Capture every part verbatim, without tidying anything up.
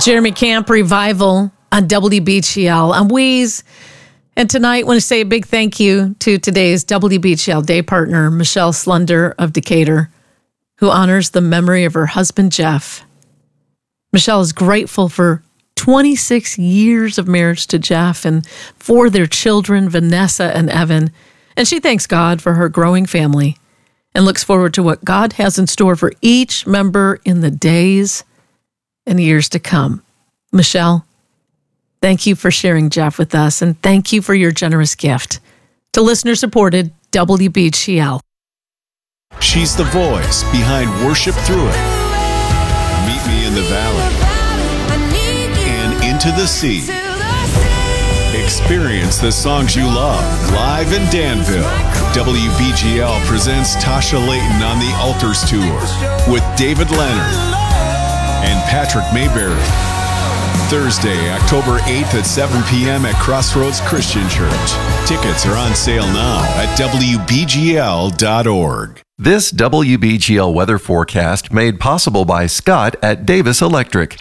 Jeremy Camp Revival on W B G L. I'm Weeze. And tonight, I want to say a big thank you to today's W B G L day partner, Michelle Slunder of Decatur, who honors the memory of her husband, Jeff. Michelle is grateful for twenty-six years of marriage to Jeff and for their children, Vanessa and Evan. And she thanks God for her growing family and looks forward to what God has in store for each member in the days and years to come. Michelle, thank you for sharing Jeff with us, and thank you for your generous gift to listener-supported W B G L. She's the voice behind Worship Through It, Meet Me in the Valley, and Into the Sea. Experience the songs you love live in Danville. W B G L presents Tasha Layton on the Altars Tour with David Leonard and Patrick Mayberry. Thursday, October eighth at seven p.m. at Crossroads Christian Church. Tickets are on sale now at W B G L dot org. This W B G L weather forecast made possible by Scott at Davis Electric.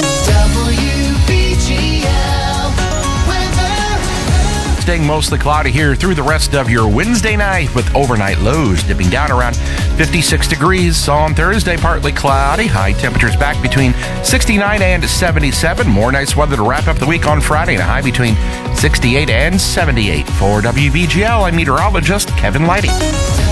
Staying mostly cloudy here through the rest of your Wednesday night with overnight lows dipping down around fifty-six degrees. On Thursday, partly cloudy. High temperatures back between sixty-nine and seventy-seven. More nice weather to wrap up the week on Friday and a high between sixty-eight and seventy-eight. For W B G L, I'm meteorologist Kevin Lighty.